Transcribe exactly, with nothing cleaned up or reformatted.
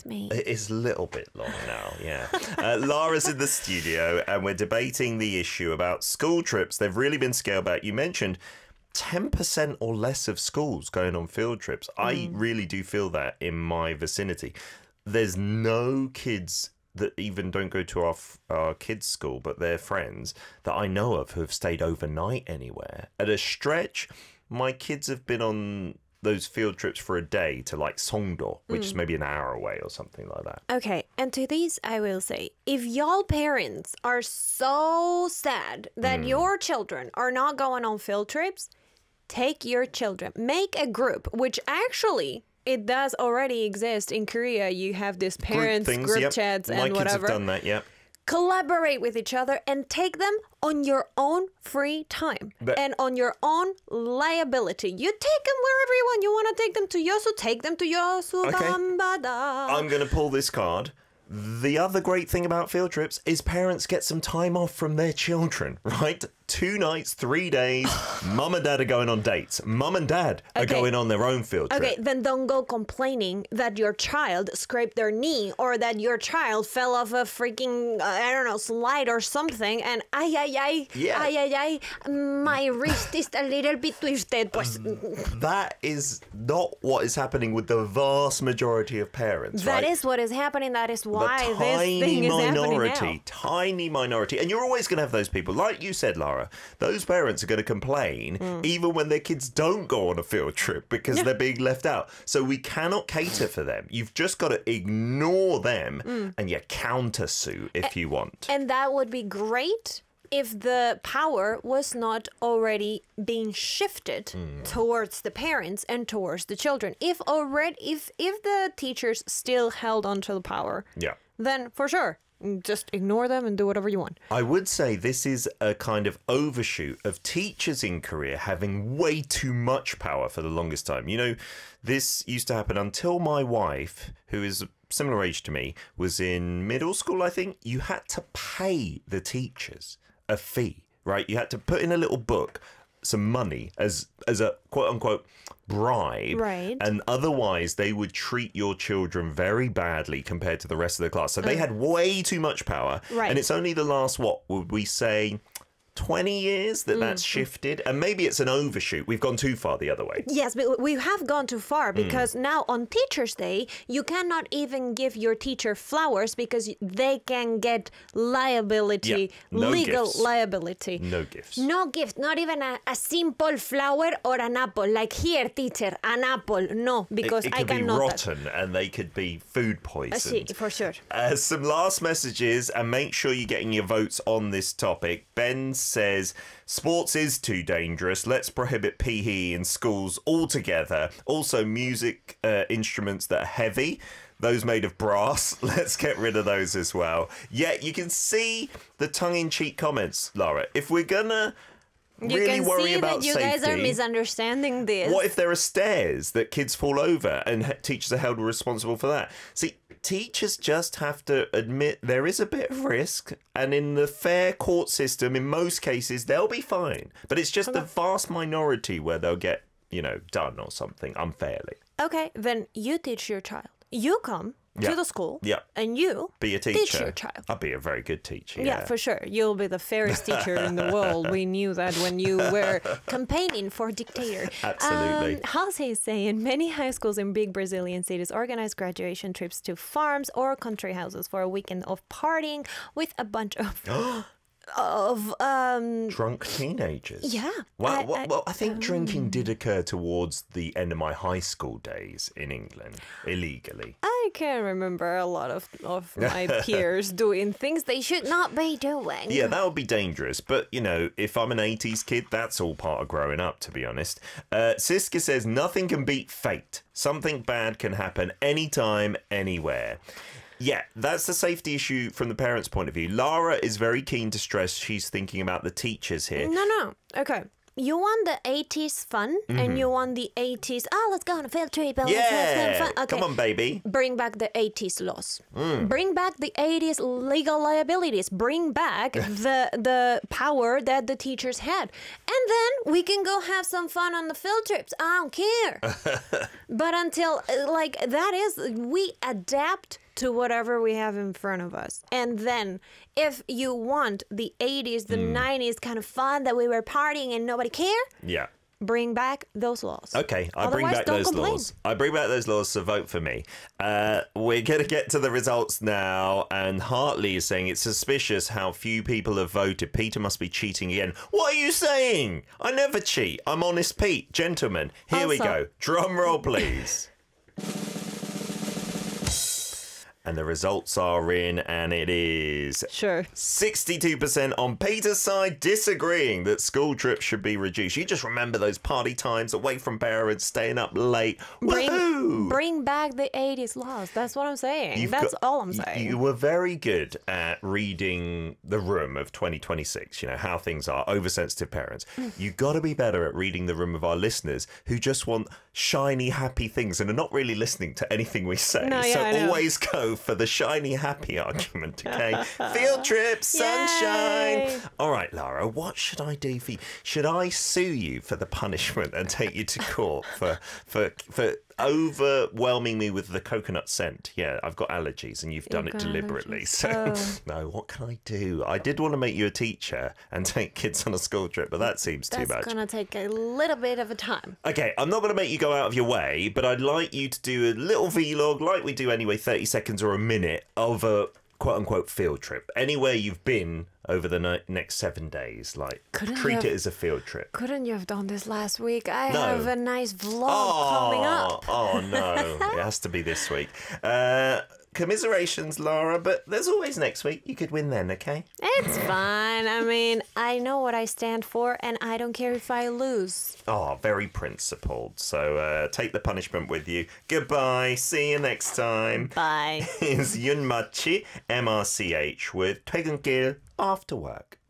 with me. It is a little bit long now, yeah. Uh, Lara's in the studio and we're debating the issue about school trips. They've really been scaled back. You mentioned ten percent or less of schools going on field trips. Mm. I really do feel that in my vicinity. There's no kids that even don't go to our, our kids' school, but they're friends that I know of who have stayed overnight anywhere. At a stretch, my kids have been on those field trips for a day to like Songdo, which mm. is maybe an hour away or something like that. Okay, and to this I will say, if y'all parents are so sad that mm. your children are not going on field trips, take your children, make a group, which actually it does already exist in Korea. You have these parents group, things, group yep. chats and My whatever. My kids have done that, yeah. Collaborate with each other and take them on your own free time but, and on your own liability. You take them wherever you want. You want to take them to Yosu, take them to Yosu okay. Bambada. I'm going to pull this card. The other great thing about field trips is parents get some time off from their children, right? Two nights, three days, mum and dad are going on dates. Mum and dad are okay. going on their own field trip. Okay, then don't go complaining that your child scraped their knee or that your child fell off a freaking, uh, I don't know, slide or something and ay, ay, ay, yeah. ay, ay, ay, my wrist is a little bit twisted. That is not what is happening with the vast majority of parents, That right? is what is happening. That is why the this thing is minority, happening now. Tiny minority. And you're always going to have those people, like you said, Lara, those parents are going to complain mm. even when their kids don't go on a field trip because yeah. they're being left out. So we cannot cater for them. You've just got to ignore them mm. and you countersuit if a you want. And that would be great if the power was not already being shifted mm. towards the parents and towards the children. If already, if if the teachers still held onto the power, yeah. then for sure, just ignore them and do whatever you want. I would say this is a kind of overshoot of teachers in Korea having way too much power for the longest time. You know, this used to happen until my wife, who is a similar age to me, was in middle school, I think. You had to pay the teachers a fee, right? You had to put in a little book some money as as a quote unquote bribe, right? And otherwise they would treat your children very badly compared to the rest of the class. So they had way too much power, right? And it's only the last, what would we say, twenty years that mm. that's shifted, and maybe it's an overshoot. We've gone too far the other way. Yes, but we have gone too far because mm. now on Teachers' Day, you cannot even give your teacher flowers because they can get liability, yeah. no legal gifts. liability. No gifts. No gift, not even a, a simple flower or an apple. Like, here, teacher, an apple. No, because it, it I could cannot. be rotten and they could be food poisoned. Uh, for sure. Uh, some last messages, and make sure you're getting your votes on this topic. Ben says, sports is too dangerous. Let's prohibit P E in schools altogether. Also, music uh, instruments that are heavy, those made of brass, let's get rid of those as well. Yeah, you can see the tongue-in-cheek comments, Lara. If we're gonna you really can worry see about that you safety, guys are misunderstanding this. What if there are stairs that kids fall over and teachers are held responsible for that? See, teachers just have to admit there is a bit of risk, and in the fair court system, in most cases, they'll be fine. But it's just okay. the vast minority where they'll get, you know, done or something unfairly. Okay, then you teach your child. You come yeah. to the school yeah. and you be a teacher. teach your child. I'll be a very good teacher. Yeah. yeah, for sure. You'll be the fairest teacher in the world. We knew that when you were campaigning for dictator. Absolutely. Um, Halsey is saying many high schools in big Brazilian cities organize graduation trips to farms or country houses for a weekend of partying with a bunch of... of um drunk teenagers. Yeah. Well, I, well, I, well, I think um, drinking did occur towards the end of my high school days in England, illegally. I can remember a lot of, of my peers doing things they should not be doing. Yeah, that would be dangerous. But, you know, if I'm an eighties kid, that's all part of growing up, to be honest. Uh, Siska says, nothing can beat fate. Something bad can happen anytime, anywhere. Yeah, that's the safety issue from the parents' point of view. Lara is very keen to stress she's thinking about the teachers here. No, no. Okay. you want the eighties fun and you want the eighties, oh, let's go on a field trip. And let's have Yeah. fun. Okay. Come on, baby. Bring back the eighties laws. Mm. Bring back the eighties legal liabilities. Bring back the the power that the teachers had. And then we can go have some fun on the field trips. I don't care. But until, uh, like, that is, we adapt to whatever we have in front of us. And then if you want the eighties, the nineties kind of fun that we were partying and nobody cared, Yeah. bring back those laws. Okay, I bring Otherwise, back don't those complain. laws. I bring back those laws, so vote for me. Uh, we're going to get to the results now, and Hartley is saying it's suspicious how few people have voted. Peter must be cheating again. What are you saying? I never cheat. I'm honest Pete. Gentlemen, here we Also- go. Drum roll, please. And the results are in, and it is Sure. sixty-two percent on Peter's side disagreeing that school trips should be reduced. You just remember those party times away from parents, staying up late. Bring, Woohoo! bring back the eighties laws. That's what I'm saying. You've That's got- all I'm y- saying. You were very good at reading the room of twenty twenty-six, you know, how things are, oversensitive parents. You've got to be better at reading the room of our listeners who just want shiny, happy things and are not really listening to anything we say. No, yeah, so I know. always go for the shiny, happy argument, okay? Field trip, sunshine. Yay. All right, Lara, what should I do for you? Should I sue you for the punishment and take you to court for for for overwhelming me with the coconut scent? Yeah, I've got allergies and you've done You've it got deliberately. allergies. So no, what can I do? I did want to make you a teacher and take kids on a school trip, but that seems too That's much. gonna take a little bit of a time. Okay, I'm not going to make you go out of your way, but I'd like you to do a little vlog, like we do anyway, thirty seconds or a minute of a quote-unquote field trip. Anywhere you've been over the ni- next seven days, like Couldn't treat have- it as a field trip. Couldn't you have done this last week? I No. have a nice vlog coming up. Oh no, it has to be this week. Uh, commiserations, Laura, but there's always next week. You could win then, okay? It's fine. I mean, I know what I stand for, and I don't care if I lose. Oh, very principled. So uh, take the punishment with you. Goodbye. See you next time. Bye. Is Yun Machi, M R C H, with 퇴근길 after work.